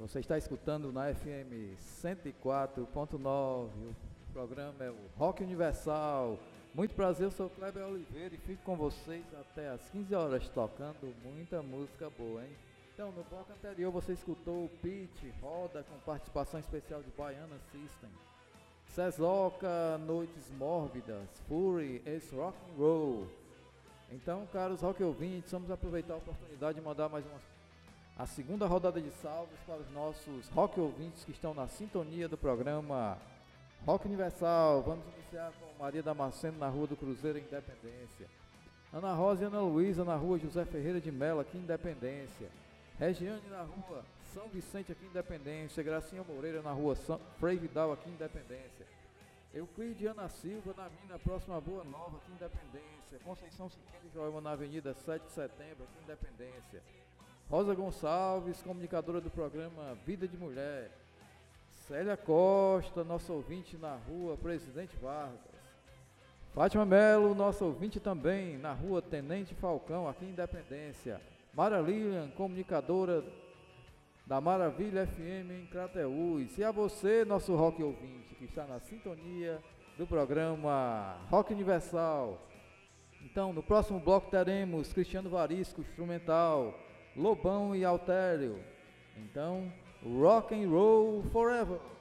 Você está escutando na FM 104.9, o programa é o Rock Universal. Muito prazer, eu sou Kleber Oliveira e fico com vocês até às 15 horas tocando muita música boa, hein? Então, no bloco anterior você escutou o Pitch, Roda, com participação especial de Baiana System, Cezoca, Noites Mórbidas, Fury, Ace Rock and Roll. Então, caros rock ouvintes, vamos aproveitar a oportunidade de mandar mais a segunda rodada de salves para os nossos rock ouvintes que estão na sintonia do programa Rock Universal. Vamos iniciar com Maria Damasceno na Rua do Cruzeiro, Independência. Ana Rosa e Ana Luísa na Rua José Ferreira de Mello, aqui em Independência. Regiane na Rua São Vicente, aqui em Independência. Gracinha Moreira na Rua Frei Vidal, aqui em Independência. Euclide Ana Silva na Mina Próxima Boa Nova, aqui em Independência. Conceição Siqueira de Joelma na Avenida 7 de Setembro, aqui em Independência. Rosa Gonçalves, comunicadora do programa Vida de Mulher. Célia Costa, nosso ouvinte na Rua Presidente Vargas. Fátima Melo, nosso ouvinte também na Rua Tenente Falcão, aqui em Independência. Mara Lilian, comunicadora da Maravilha FM em Crateús. E a você, nosso rock ouvinte, que está na sintonia do programa Rock Universal. Então, no próximo bloco teremos Cristiano Varisco, instrumental, Lobão e Altério. Então, rock and roll forever.